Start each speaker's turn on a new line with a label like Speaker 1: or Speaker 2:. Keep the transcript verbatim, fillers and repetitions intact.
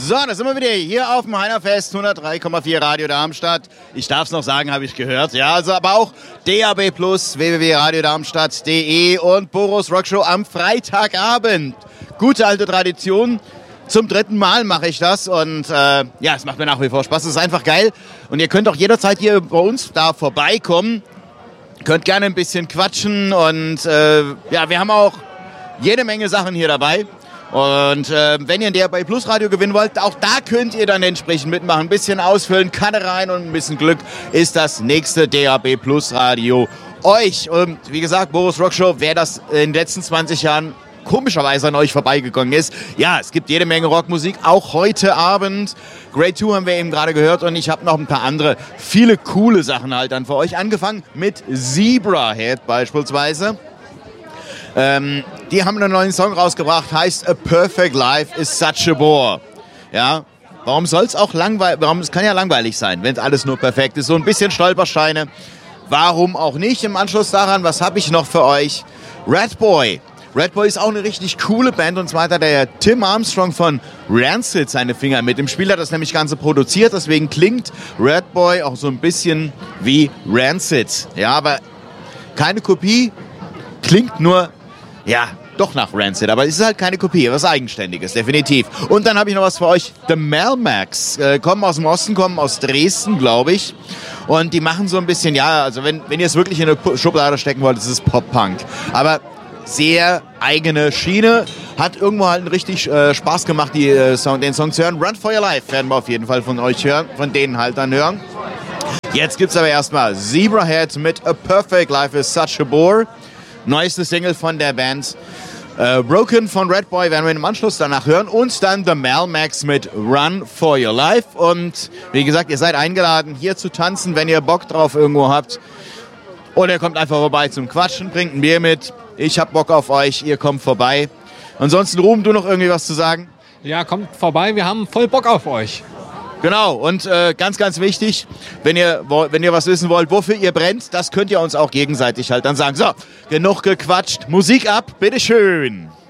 Speaker 1: So, da sind wir wieder hier auf dem Heinerfest, hundertdrei Komma vier Radio Darmstadt. Ich darf es noch sagen, habe ich gehört. Ja, also aber auch D A B plus, w w w punkt radio darmstadt punkt d e und Boros Rockshow am Freitagabend. Gute alte Tradition. Zum dritten Mal mache ich das und äh, ja, es macht mir nach wie vor Spaß. Es ist einfach geil und ihr könnt auch jederzeit hier bei uns da vorbeikommen. Könnt gerne ein bisschen quatschen und äh, ja, wir haben auch jede Menge Sachen hier dabei. Und äh, wenn ihr ein D A B Plus Radio gewinnen wollt, auch da könnt ihr dann entsprechend mitmachen. Ein bisschen ausfüllen, Kanne rein und ein bisschen Glück ist das nächste D A B Plus Radio euch. Und wie gesagt, Boros Rockshow, wer das in den letzten zwanzig Jahren komischerweise an euch vorbeigegangen ist. Ja, es gibt jede Menge Rockmusik, auch heute Abend. Grade zwei haben wir eben gerade gehört und ich habe noch ein paar andere, viele coole Sachen halt dann für euch. Angefangen mit Zebrahead beispielsweise. Ähm, die haben einen neuen Song rausgebracht, heißt A Perfect Life is Such a Bore. Ja, warum soll es auch langweilig, warum, es kann ja langweilig sein, wenn alles nur perfekt ist. So ein bisschen Stolpersteine, warum auch nicht. Im Anschluss daran, was habe ich noch für euch? Ratboy. Ratboy ist auch eine richtig coole Band und zwar hat der Tim Armstrong von Rancid seine Finger mit. Im Spiel hat das nämlich Ganze produziert, deswegen klingt Ratboy auch so ein bisschen wie Rancid. Ja, aber keine Kopie, klingt nur, ja, doch nach Rancid, aber es ist halt keine Kopie, was Eigenständiges, definitiv. Und dann habe ich noch was für euch, The Melmacs, äh, kommen aus dem Osten, kommen aus Dresden, glaube ich. Und die machen so ein bisschen, ja, also wenn, wenn ihr es wirklich in eine Schublade stecken wollt, ist es Pop-Punk. Aber sehr eigene Schiene. Hat irgendwo halt richtig äh, Spaß gemacht, die, äh, Song, den Song zu hören. Run for Your Life werden wir auf jeden Fall von euch hören, von denen halt dann hören. Jetzt gibt's aber erstmal Zebrahead mit A Perfect Life is Such a Bore. Neueste Single von der Band. Äh, Broken von Ratboy werden wir im Anschluss danach hören. Und dann The Melmacs mit Run for Your Life. Und wie gesagt, ihr seid eingeladen, hier zu tanzen, wenn ihr Bock drauf irgendwo habt. Oder ihr kommt einfach vorbei zum Quatschen, bringt ein Bier mit. Ich hab Bock auf euch, ihr kommt vorbei. Ansonsten, Ruben, du noch irgendwie was zu sagen?
Speaker 2: Ja, kommt vorbei, wir haben voll Bock auf euch.
Speaker 1: Genau, und äh, ganz, ganz wichtig, wenn ihr, wenn ihr was wissen wollt, wofür ihr brennt, das könnt ihr uns auch gegenseitig halt dann sagen. So, genug gequatscht, Musik ab, bitteschön.